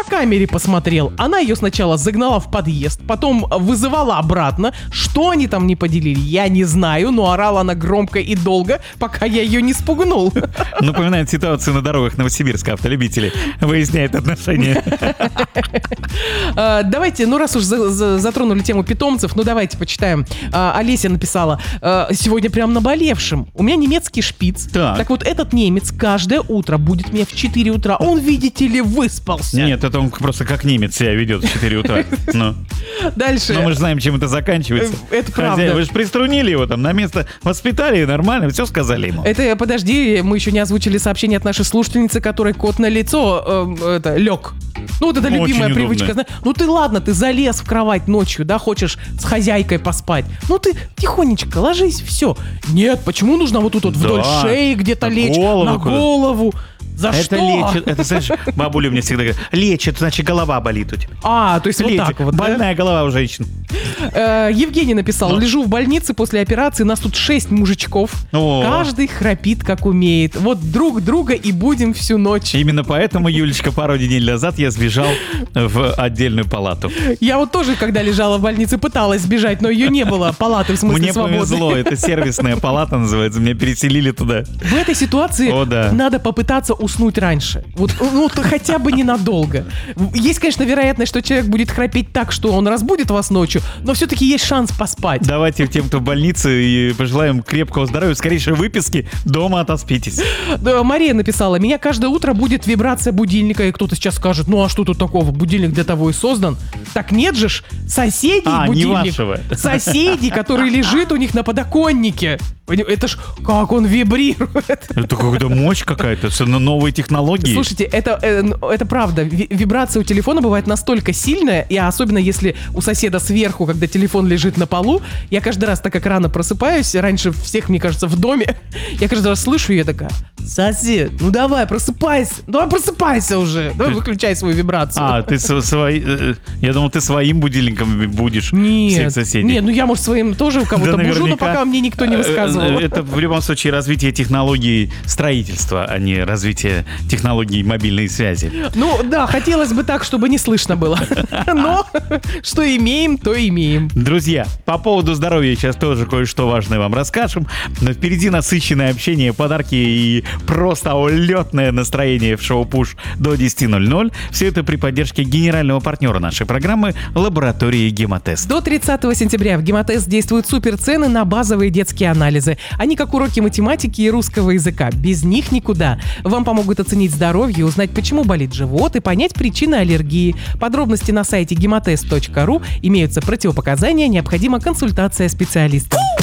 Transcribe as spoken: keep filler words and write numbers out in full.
по камере посмотрел. Она ее сначала загнала в подъезд, потом вызывала обратно. Что они там не поделили, я не знаю, но орала она громко и долго, пока я ее не спугнул. Напоминает ситуацию на дорогах Новосибирска. Автолюбители выясняют отношения. Давайте, ну раз уж затронули тему питомцев, ну давайте почитаем. Олеся написала: сегодня прям наболевшим. У меня немецкий шпиц. Так. Так вот этот немец каждое утро будет меня в четыре утра. Он, видите ли, выспался. Нет, это он просто как немец себя ведет в четыре утра. Ну. Дальше. Но мы же знаем, чем это заканчивается. Это правда. Хозяин, вы же приструнили его там на место, воспитали нормально, все сказали ему. Это, подожди, мы еще не озвучили сообщение от нашей слушательницы, которой кот на лицо э, это, лег. Ну, вот это Очень любимая удобно. привычка. Ну, ты ладно, ты залез в кровать ночью, да, хочешь с хозяйкой поспать. Ну, ты тихонечко ложись, все. Нет, почему нужно вот тут вот вдоль Да. шеи где-то На лечь, голову на куда-то. голову? За Это что? лечит, это, знаешь, бабуля мне всегда говорит, лечит, значит, голова болит у тебя. А, то есть вот Лечит. так вот, да? Больная голова у женщин. Э, Евгений написал: Ну. лежу в больнице после операции, нас тут шесть мужичков. О. Каждый храпит, как умеет. Вот друг друга и будем всю ночь. Именно поэтому, Юлечка, пару недель назад я сбежал в отдельную палату. Я вот тоже, когда лежала в больнице, пыталась сбежать, но ее не было. Палаты, в смысле, Мне свободной. повезло, это сервисная палата называется, меня переселили туда. В этой ситуации О, да. надо попытаться уснуть раньше. Вот, ну, то хотя бы ненадолго. Есть, конечно, вероятность, что человек будет храпеть так, что он разбудит вас ночью, но все-таки есть шанс поспать. Давайте тем, кто в больнице, и пожелаем крепкого здоровья, скорейшей выписки, дома отоспитесь. Да, Мария написала: меня каждое утро будет вибрация будильника, и кто-то сейчас скажет: ну а что тут такого, будильник для того и создан. Так нет же ж, соседей А, не будильник. вашего. Соседей, который лежит у них на подоконнике. Это ж как он вибрирует. Это какая-то мощь какая-то, это новые технологии. Слушайте, это, э, это правда. Ви- Вибрация у телефона бывает настолько сильная, и особенно если у соседа сверху, когда телефон лежит на полу, я каждый раз, так как рано просыпаюсь, раньше всех, мне кажется, в доме, я каждый раз слышу, и я такая: сосед, ну давай, просыпайся, давай просыпайся уже, давай выключай свою вибрацию. А, ты со- свой, э, я думал, ты своим будильником будешь всех Нет, соседей. нет, ну я, может, своим тоже кого-то Да, бужу, но наверняка. пока мне никто не Э, высказывал. э, Это в любом случае развитие технологий строительства, а не развитие технологий мобильной связи. Ну да, хотелось бы так, чтобы не слышно было. Но что имеем, то имеем. Друзья, по поводу здоровья сейчас тоже кое-что важное вам расскажем. Но впереди насыщенное общение, подарки и просто улетное настроение в шоу «Пуш» до десяти ноль-ноль. Все это при поддержке генерального партнера нашей программы лаборатории «Гемотест». До тридцатого сентября в Гемотест действуют суперцены на базовые детские анализы. Они как уроки математики и русского языка. Без них никуда. Вам помогут оценить здоровье, узнать, почему болит живот и понять причины аллергии. Подробности на сайте гемотест точка ру. Имеются противопоказания, необходима консультация специалиста.